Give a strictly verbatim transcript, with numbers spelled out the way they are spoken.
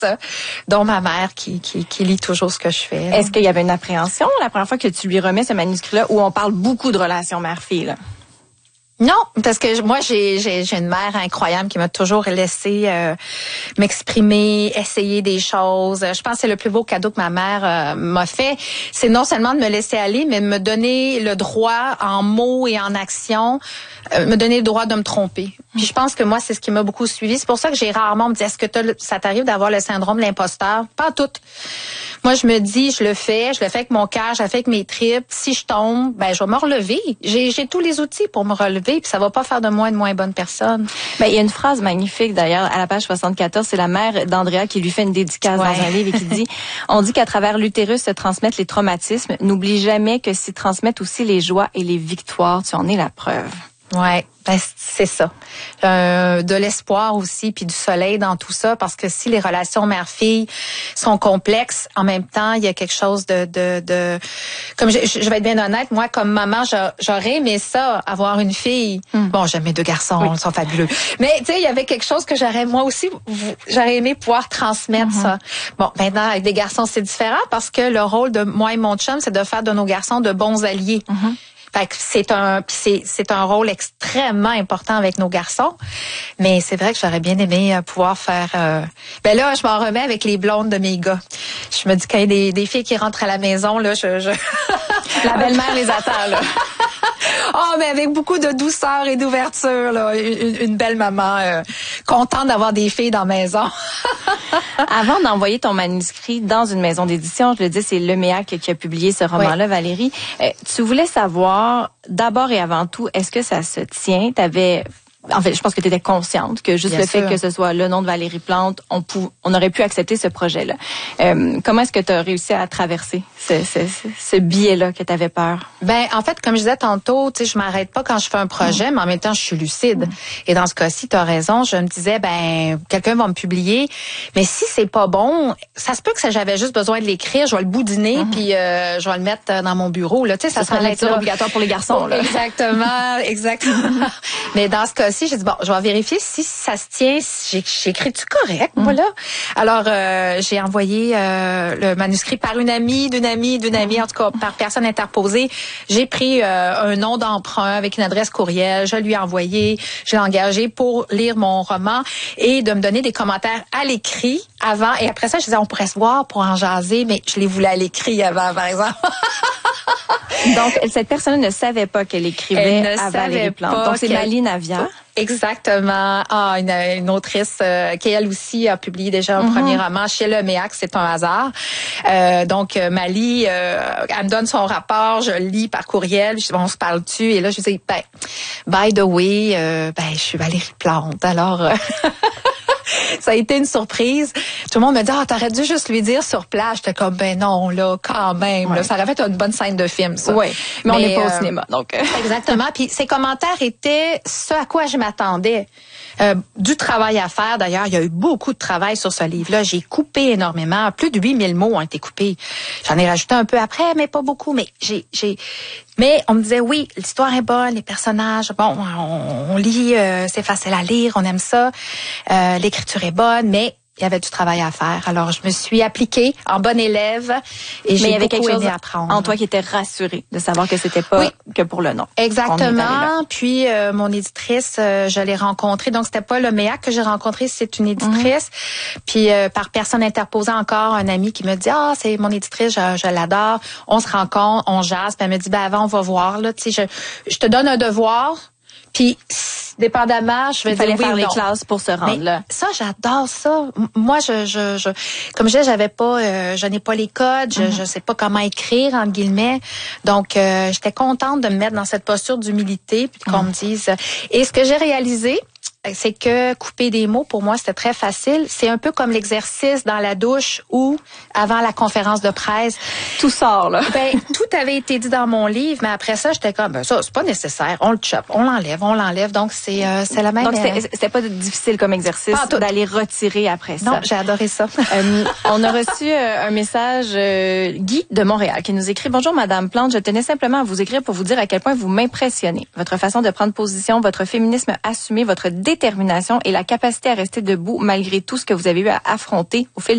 dont ma mère qui, qui, qui lit toujours ce que je fais. Là. Est-ce qu'il y avait une appréhension la première fois que tu lui remets ce manuscrit-là où on parle beaucoup de relations mère-fille, là? Non, parce que moi, j'ai, j'ai, j'ai une mère incroyable qui m'a toujours laissé euh, m'exprimer, essayer des choses. Je pense que c'est le plus beau cadeau que ma mère euh, m'a fait. C'est non seulement de me laisser aller, mais de me donner le droit en mots et en action, euh, me donner le droit de me tromper. Puis je pense que moi, c'est ce qui m'a beaucoup suivi. C'est pour ça que j'ai rarement me dit, est-ce que t'as, ça t'arrive d'avoir le syndrome de l'imposteur? Pas tout. Moi, je me dis, je le fais, je le fais avec mon cœur, je le fais avec mes tripes. Si je tombe, ben je vais me relever. J'ai, j'ai tous les outils pour me relever, puis ça va pas faire de moi une moins bonne personne. Ben il y a une phrase magnifique d'ailleurs à la page soixante-quatorze, c'est la mère d'Andrea qui lui fait une dédicace ouais. dans un livre et qui dit on dit qu'à travers l'utérus se transmettent les traumatismes. N'oublie jamais que s'y transmettent aussi les joies et les victoires. Tu en es la preuve. Ouais, ben c'est ça. Euh, de l'espoir aussi, puis du soleil dans tout ça, parce que si les relations mère-fille sont complexes, en même temps, il y a quelque chose de, de, de comme je, je vais être bien honnête, moi comme maman, j'aurais aimé ça, avoir une fille. Mm. Bon, j'aime mes deux garçons, oui. Ils sont fabuleux. Mais tu sais, il y avait quelque chose que j'aurais moi aussi, j'aurais aimé pouvoir transmettre mm-hmm. ça. Bon, maintenant avec des garçons c'est différent parce que le rôle de moi et mon chum, c'est de faire de nos garçons de bons alliés. Mm-hmm. Fait que c'est un c'est c'est un rôle extrêmement important avec nos garçons, mais c'est vrai que j'aurais bien aimé pouvoir faire euh, ben là je m'en remets avec les blondes de mes gars. Je me dis qu'il y a des des filles qui rentrent à la maison là, je, je... la belle-mère les attend là. Oh, mais avec beaucoup de douceur et d'ouverture, là. Une, une belle maman euh, contente d'avoir des filles dans la maison. Avant d'envoyer ton manuscrit dans une maison d'édition, je le dis, c'est Leméac qui a publié ce roman-là, oui. Valérie. Euh, tu voulais savoir, d'abord et avant tout, est-ce que ça se tient? T'avais... En fait, je pense que tu étais consciente que juste Bien le sûr. Fait que ce soit le nom de Valérie Plante, on, pou, on aurait pu accepter ce projet-là. Euh, comment est-ce que tu as réussi à traverser ce, ce, ce biais-là que tu avais peur? Ben, en fait, comme je disais tantôt, tu sais, je m'arrête pas quand je fais un projet, mmh. mais en même temps, je suis lucide. Mmh. Et dans ce cas-ci, tu as raison. Je me disais, ben, quelqu'un va me publier, mais si c'est pas bon, ça se peut que ça, j'avais juste besoin de l'écrire, je vais le boudiner, mmh. puis euh, je vais le mettre dans mon bureau. Là, tu sais, ça, ça serait lecture obligatoire pour les garçons. Là. Exactement, exactement. Mais dans ce cas-ci, j'ai dit bon, je vais vérifier si ça se tient, si j'écris-tu correct, mmh. voilà. Alors euh, j'ai envoyé euh, le manuscrit par une amie, d'une amie, d'une amie, en tout cas par personne interposée. J'ai pris euh, un nom d'emprunt avec une adresse courriel, je lui ai envoyé, je l'ai engagé pour lire mon roman et de me donner des commentaires à l'écrit avant. Et après ça, je disais on pourrait se voir pour en jaser, mais je les voulais à l'écrit avant, par exemple. Donc, cette personne ne savait pas qu'elle écrivait Elle à Valérie Plante. Donc, c'est Malie Navia. Exactement. Ah, une, une autrice euh, qui, elle aussi, a publié déjà un mm-hmm. premier roman chez Leméac, c'est un hasard. Euh, donc, euh, Malie, euh, elle me donne son rapport, je le lis par courriel, je dis, bon, on se parle-tu? Et là, je dis, ben, by the way, euh, ben, je suis Valérie Plante. Alors... Euh, ça a été une surprise. Tout le monde me dit, ah, t'aurais dû juste lui dire sur place. J'étais comme, ben non, là, quand même. Ouais. Là, ça aurait fait une bonne scène de film, ça. Oui, mais, mais on n'est pas euh, au cinéma, donc. Exactement. Puis ces commentaires étaient ce à quoi je m'attendais. Euh, du travail à faire. D'ailleurs, il y a eu beaucoup de travail sur ce livre-là. J'ai coupé énormément. Plus de huit mille mots ont été coupés. J'en ai rajouté un peu après, mais pas beaucoup. Mais j'ai, j'ai, mais on me disait, oui, l'histoire est bonne, les personnages, bon, on, on lit, euh, c'est facile à lire, on aime ça. Euh, l'écriture est bonne, mais il y avait du travail à faire. Alors, je me suis appliquée en bonne élève et j'ai beaucoup quelque chose aimé apprendre. En toi qui était rassurée de savoir que c'était pas oui. que pour le nom. Exactement. Puis, euh, mon éditrice, euh, je l'ai rencontrée. Donc, c'était pas le Leméac que j'ai rencontré, c'est une éditrice. Mm-hmm. Puis, euh, par personne interposée encore, un ami qui me dit, ah, c'est mon éditrice, je, je l'adore. On se rencontre, on jase. Puis, elle me dit, ben avant, on va voir, là. Tu sais, je, je te donne un devoir. Puis, dépendamment, je vais Il fallait dire oui faire ou les non. classes pour se rendre Mais là. Ça, j'adore ça. Moi, je, je, je comme je disais, j'avais pas, euh, je n'ai pas les codes, je, mm-hmm. je sais pas comment écrire entre guillemets. Donc, euh, j'étais contente de me mettre dans cette posture d'humilité, puis qu'on mm-hmm. me dise. Et ce que j'ai réalisé, c'est que couper des mots, pour moi, c'était très facile. C'est un peu comme l'exercice dans la douche ou avant la conférence de presse. Tout sort, là. Ben, tout avait été dit dans mon livre, mais après ça, j'étais comme, ben, ça, c'est pas nécessaire. On le chope, on l'enlève, on l'enlève. Donc, c'est, euh, c'est la même. Donc, c'était, c'était pas difficile comme exercice d'aller retirer après ça. Non, j'ai adoré ça. euh, on a reçu euh, un message, euh, Guy de Montréal, qui nous écrit, bonjour, Madame Plante, je tenais simplement à vous écrire pour vous dire à quel point vous m'impressionnez. Votre façon de prendre position, votre féminisme assumé, votre détermination et la capacité à rester debout malgré tout ce que vous avez eu à affronter au fil